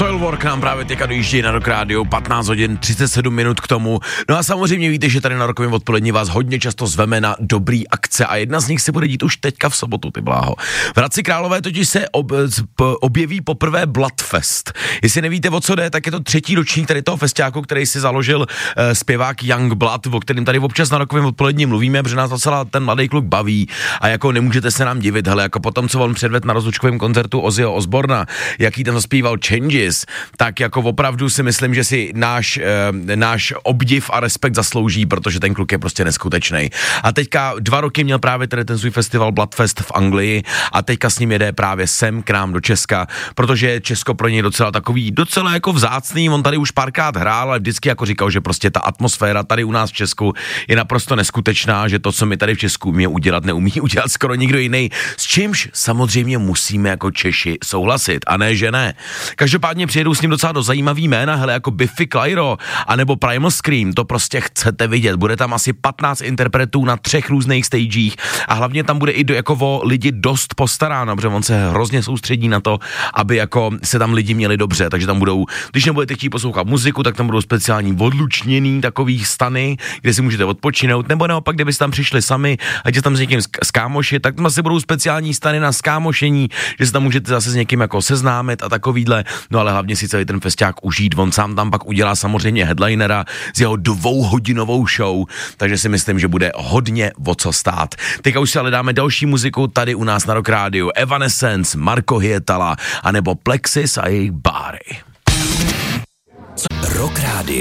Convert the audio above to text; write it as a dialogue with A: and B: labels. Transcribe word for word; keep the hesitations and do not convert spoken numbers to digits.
A: Soilwork nám právě teďka dojíždí na Rock Radio, patnáct hodin třicet sedm minut k tomu. No a samozřejmě víte, že tady na Rokovém odpolední vás hodně často zveme na dobrý akce a jedna z nich se bude dít už teďka v sobotu, ty bláho. V Hradci Králové totiž se ob, objeví poprvé Bloodfest. Jestli nevíte, o co jde, tak je to třetí ročník tady toho festiáku, který si založil uh, zpěvák Young Blood, o kterém tady občas na Rokovém odpolední mluvíme, protože nás docela ten mladý kluk baví a jako nemůžete se nám divit, hele, jako potom, co on předvedl na rozlučkovém koncertu Ozzyho Osborna, jaký tam zaspíval Changes, tak jako opravdu si myslím, že si náš, e, náš obdiv a respekt zaslouží, protože ten kluk je prostě neskutečný. A teďka dva roky měl právě tady ten svůj festival Bloodfest v Anglii a teďka s ním jede právě sem k nám do Česka, protože Česko pro něj docela takový, docela jako vzácný, on tady už párkrát hrál, ale vždycky jako říkal, že prostě ta atmosféra tady u nás v Česku je naprosto neskutečná, že to, co my tady v Česku umíme udělat, neumí udělat skoro nikdo jiný, s čímž samozřejmě musíme jako Češi souhlasit, a ne, že ne. Každopádně přijedou s ním docela do zajímavý jména, hele, jako Biffy Clyro, anebo Primal Scream, to prostě chcete vidět. Bude tam asi patnáct interpretů na třech různých stagech a hlavně tam bude i do, jako o lidi dost postaráno, protože on se hrozně soustředí na to, aby jako se tam lidi měli dobře, takže tam budou, když nebudete chtít poslouchat muziku, tak tam budou speciální odlučněný takových stany, kde si můžete odpočinout, nebo naopak, kdybyste tam přišli sami a jste tam s někým skámoši, tak tam asi budou speciální stany na skámošení, že se tam můžete zase s někým jako seznámit a takovýhle, no ale hlavně si celý ten festiák užít, on sám tam pak udělá samozřejmě headlinera s jeho dvouhodinovou show, takže si myslím, že bude hodně o co stát. Teďka už si ale dáme další muziku tady u nás na Rock Radio, Evanescence, Marco Hietala, anebo Plexis a jejich báry.
B: Rock Radio.